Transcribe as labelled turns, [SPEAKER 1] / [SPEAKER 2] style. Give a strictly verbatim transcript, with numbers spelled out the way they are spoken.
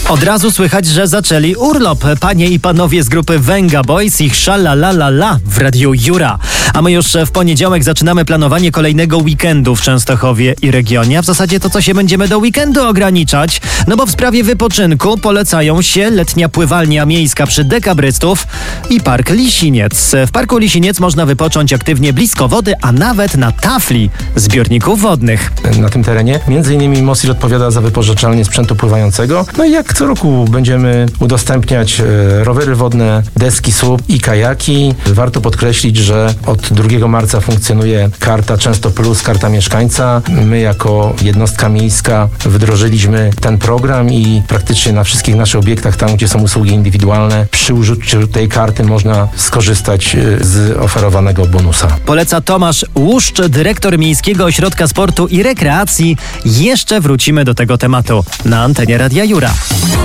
[SPEAKER 1] Od razu słychać, że zaczęli urlop. Panie i panowie z grupy Venga Boys, ich szalalalala w Radiu Jura. A my już w poniedziałek zaczynamy planowanie kolejnego weekendu w Częstochowie i regionie. A w zasadzie to, co się będziemy do weekendu ograniczać. No bo w sprawie wypoczynku polecają się letnia pływalnia miejska przy Dekabrystów i Park Lisiniec. W Parku Lisiniec można wypocząć aktywnie blisko wody, a nawet na tafli zbiorników wodnych.
[SPEAKER 2] Na tym terenie między innymi Mosil odpowiada za wypożyczalnię sprzętu pływającego. No i jak co roku będziemy udostępniać e, rowery wodne, deski słup i kajaki. Warto podkreślić, że od drugiego marca funkcjonuje karta Często Plus, karta mieszkańca. My jako jednostka miejska wdrożyliśmy ten program i praktycznie na wszystkich naszych obiektach, tam gdzie są usługi indywidualne, przy użyciu tej karty można skorzystać z oferowanego bonusa.
[SPEAKER 1] Poleca Tomasz Łuszcz, dyrektor Miejskiego Ośrodka Sportu i Rekreacji. Jeszcze wrócimy do tego tematu na antenie Radia Jura.